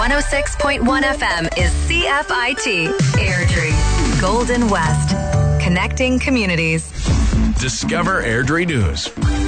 106.1 FM is CFIT Airdrie, Golden West, connecting communities. Discover Airdrie News.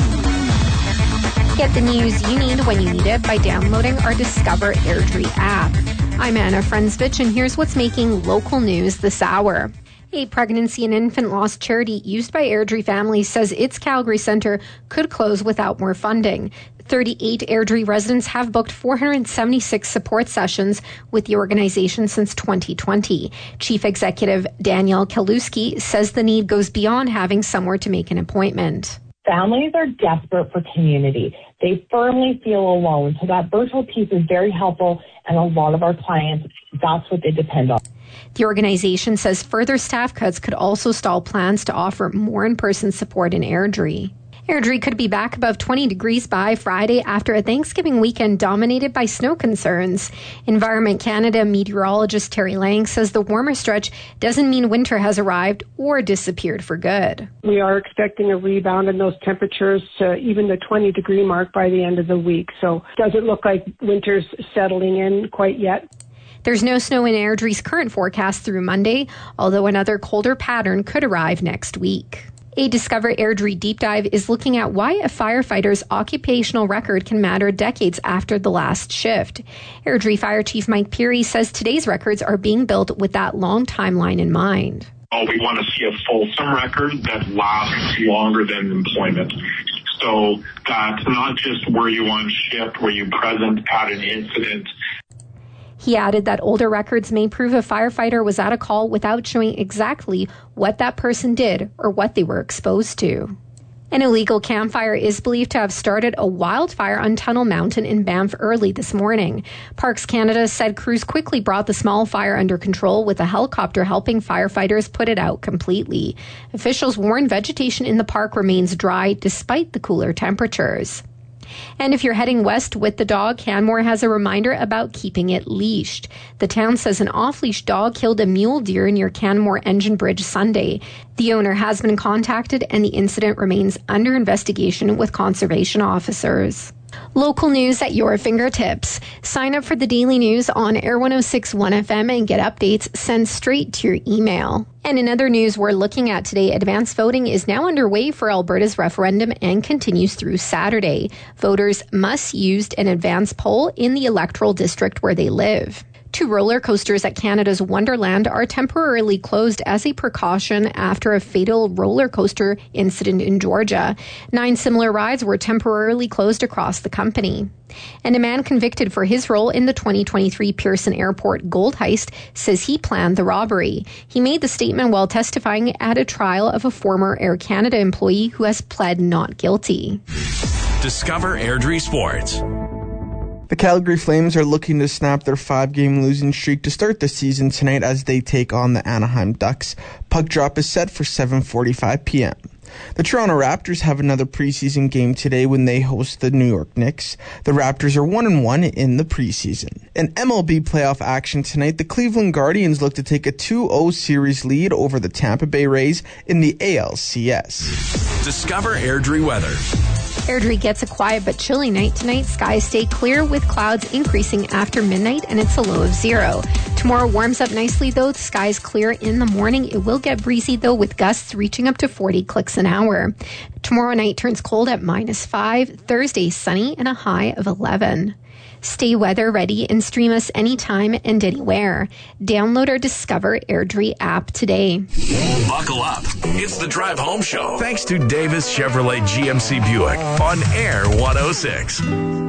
Get the news you need when you need it by downloading our Discover Airdrie app. I'm Anna Frensvich, and here's what's making local news this hour. A pregnancy and infant loss charity used by Airdrie families says its Calgary Centre could close without more funding. 38 Airdrie residents have booked 476 support sessions with the organization since 2020. Chief Executive Danielle Kaluski says the need goes beyond having somewhere to make an appointment. Families are desperate for community. They firmly feel alone. So that virtual piece is very helpful, and a lot of our clients, that's what they depend on. The organization says further staff cuts could also stall plans to offer more in-person support in Airdrie. Airdrie could be back above 20 degrees by Friday after a Thanksgiving weekend dominated by snow concerns. Environment Canada meteorologist Terry Lang says the warmer stretch doesn't mean winter has arrived or disappeared for good. We are expecting a rebound in those temperatures to even the 20-degree mark by the end of the week. So does it look like winter's settling in quite yet? There's no snow in Airdrie's current forecast through Monday, although another colder pattern could arrive next week. A Discover Airdrie deep dive is looking at why a firefighter's occupational record can matter decades after the last shift. Airdrie Fire Chief Mike Peary says today's records are being built with that long timeline in mind. We want to see a fulsome record that lasts longer than employment. So that's not just were you on shift, were you present at an incident. He added that older records may prove a firefighter was at a call without showing exactly what that person did or what they were exposed to. An illegal campfire is believed to have started a wildfire on Tunnel Mountain in Banff early this morning. Parks Canada said crews quickly brought the small fire under control with a helicopter helping firefighters put it out completely. Officials warn vegetation in the park remains dry despite the cooler temperatures. And if you're heading west with the dog, Canmore has a reminder about keeping it leashed. The town says an off-leash dog killed a mule deer near Canmore Engine Bridge Sunday. The owner has been contacted and the incident remains under investigation with conservation officers. Local news at your fingertips. Sign up for the daily news on Air 106.1 FM and get updates sent straight to your email. And in other news we're looking at today, advance voting is now underway for Alberta's referendum and continues through Saturday. Voters must use an advance poll in the electoral district where they live. 2 roller coasters at Canada's Wonderland are temporarily closed as a precaution after a fatal roller coaster incident in Georgia. 9 similar rides were temporarily closed across the company. And a man convicted for his role in the 2023 Pearson Airport gold heist says he planned the robbery. He made the statement while testifying at a trial of a former Air Canada employee who has pled not guilty. Discover Airdrie Sports. The Calgary Flames are looking to snap their 5-game losing streak to start the season tonight as they take on the Anaheim Ducks. Puck drop is set for 7:45 p.m. The Toronto Raptors have another preseason game today when they host the New York Knicks. The Raptors are 1-1 in the preseason. In MLB playoff action tonight, the Cleveland Guardians look to take a 2-0 series lead over the Tampa Bay Rays in the ALCS. Discover Airdrie weather. Airdrie gets a quiet but chilly night tonight. Skies stay clear with clouds increasing after midnight and it's a low of 0. Tomorrow warms up nicely though. The skies clear in the morning. It will get breezy though with gusts reaching up to 40 clicks an hour. Tomorrow night turns cold at -5. Thursday sunny and a high of 11. Stay weather ready and stream us anytime and anywhere. Download or discover Airdrie app today. Buckle up. It's the Drive Home Show. Thanks to Davis Chevrolet GMC Buick on Air 106.